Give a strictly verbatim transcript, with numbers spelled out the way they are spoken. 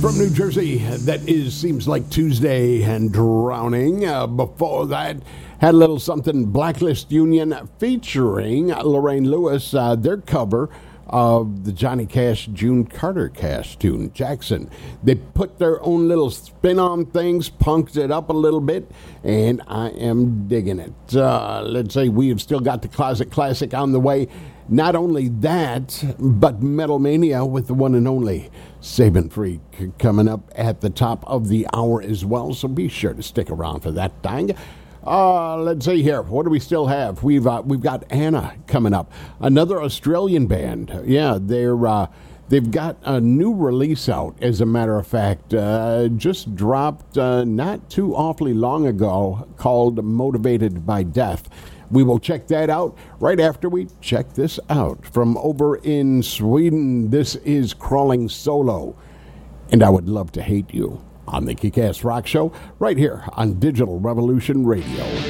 From New Jersey, that is Seems Like Tuesday and Drowning. Uh, before that, had a little something, Blacklist Union featuring Lorraine Lewis, uh, their cover of the Johnny Cash, June Carter Cash tune, Jackson. They put their own little spin on things, punked it up a little bit, and I am digging it. Uh, let's say we have still got the Closet Classic on the way. Not only that, but Metal Mania with the one and only Sabin Freak coming up at the top of the hour as well, so be sure to stick around for that thing. Uh, let's see here. What do we still have? We've uh, we've got Anna coming up, another Australian band. Yeah, they're uh, they've got a new release out. As a matter of fact, uh, just dropped uh, not too awfully long ago, called "Motivated by Death." We will check that out right after we check this out. From over in Sweden, this is Crawling Solo. And I Would Love to Hate You on the Kick-Ass Rock Show right here on Digital Revolution Radio.